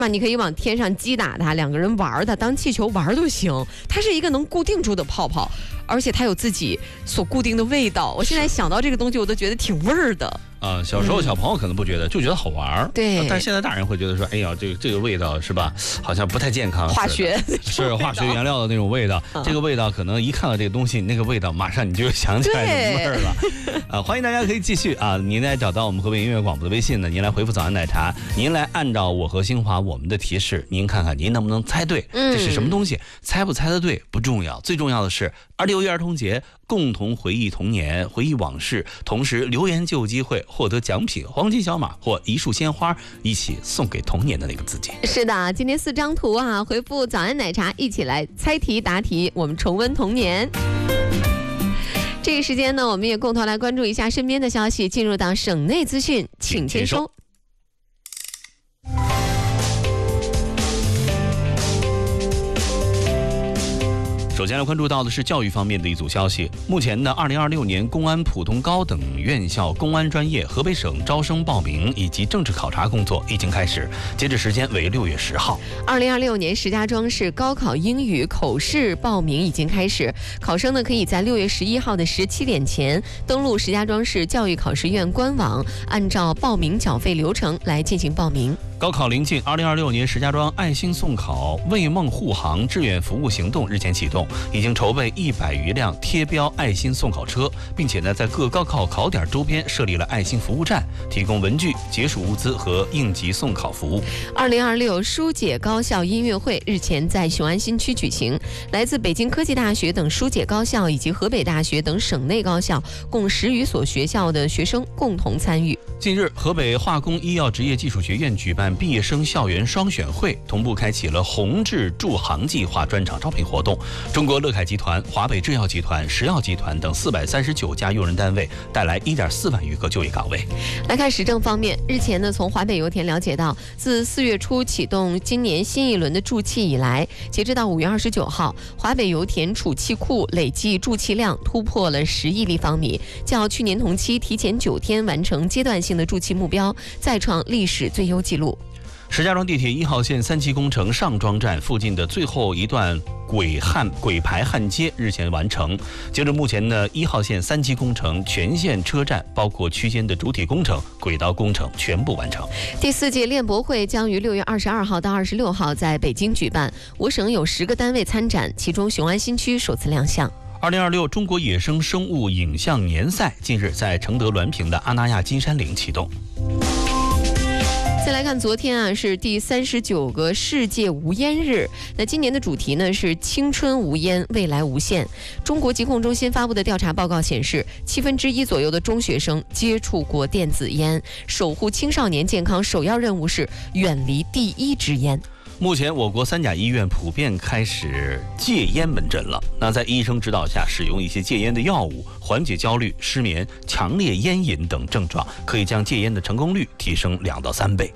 嘛，你可以往天上击打它，两个人玩它，当气球玩都行。它是一个能固定住的泡泡，而且它有自己所固定的味道。我现在想到这个东西，我都觉得挺味儿的。 小时候小朋友可能不觉得，就觉得好玩。 对， 但是现在大人会觉得说，哎呀，这个味道是吧，好像不太健康， 化学是化学原料的那种味道。这个味道可能一看到这个东西，那个味道马上你就想起来什么味儿了。欢迎大家可以继续您来找到我们河北音乐广播的微信呢，您来回复早安奶茶，您来按照我和新华我们的提示，您看看您能不能猜对这是什么东西。猜不猜得对不重要，最重要的是26儿童节共同回忆童年，回忆往事，同时留言就有机会获得奖品黄金小马或一束鲜花，一起送给童年的那个自己。 是的，今天4张图回复早安奶茶，一起来猜题答题，我们重温童年。这个时间呢，我们也共同来关注一下身边的消息，进入到省内资讯，请签收。 首先来关注到的是教育方面的一组消息。目前呢，2026年公安普通高等院校公安专业河北省招生报名以及政治考察工作已经开始，截止时间为6月10号。 2026年石家庄市高考英语口试报名已经开始，考生呢可以在6月11号的17点前登录石家庄市教育考试院官网，按照报名缴费流程来进行报名。 高考临近，2026年石家庄爱心送考为梦护航志愿服务行动日前启动，已经筹备100余辆贴标爱心送考车，并且呢在各高考考点周边设立了爱心服务站，提供文具、解暑物资和应急送考服务。 2026疏解高校音乐会日前在雄安新区举行，来自北京科技大学等疏解高校以及河北大学等省内高校共10余所学校的学生共同参与。 近日，河北化工医药职业技术学院举办毕业生校园双选会，同步开启了宏志助航计划专场招聘活动。中国乐凯集团、华北制药集团、石药集团等439家用人单位带来1.4万余个就业岗位。 来看时政方面，日前呢，从华北油田了解到，自4月初启动今年新一轮的注气以来，截止到5月29号，华北油田储气库累计注气量突破了10亿立方米，较去年同期提前9天完成阶段性的注气目标，再创历史最优纪录。 石家庄地铁1号线3期工程上庄站附近的最后一段轨排焊接日前完成。截至目前呢，1号线3期工程全线车站包括区间的主体工程、轨道工程全部完成。 第4届练博会将于6月22号到26号在北京举办，我省有10个单位参展，其中雄安新区首次亮相。 2026中国野生生物影像年赛近日在承德滦平的阿那亚金山岭启动。 再来看昨天是第39个世界无烟日，那今年的主题呢是青春无烟，未来无限。中国疾控中心发布的调查报告显示，1/7左右的中学生接触过电子烟，守护青少年健康首要任务是远离第1支烟。 目前我国3甲医院普遍开始戒烟门诊了。那在医生指导下，使用一些戒烟的药物，缓解焦虑、失眠、强烈烟瘾等症状，可以将戒烟的成功率提升2到3倍。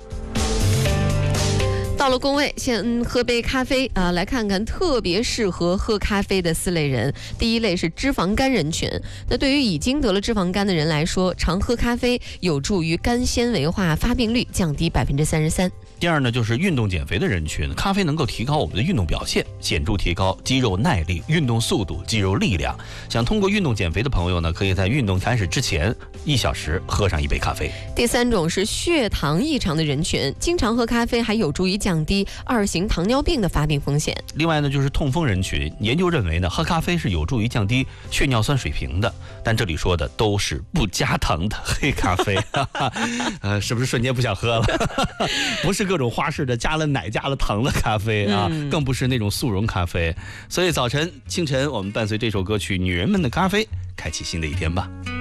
到了工位，先喝杯咖啡来看看特别适合喝咖啡的4类人。第一类是脂肪肝人群，那对于已经得了脂肪肝的人来说，常喝咖啡有助于肝纤维化发病率降低33%。 第二呢，就是运动减肥的人群，咖啡能够提高我们的运动表现，显著提高肌肉耐力、运动速度、肌肉力量。想通过运动减肥的朋友呢，可以在运动开始之前1小时喝上1杯咖啡。 第3种是血糖异常的人群，经常喝咖啡还有助于降低2型糖尿病的发病风险。 另外呢，就是痛风人群，研究认为呢，喝咖啡是有助于降低血尿酸水平的，但这里说的都是不加糖的黑咖啡。是不是瞬间不想喝了？不是各种花式的加了奶加了糖的咖啡更不是那种速溶咖啡。所以清晨我们伴随这首歌曲《女人们的咖啡》开启新的一天吧。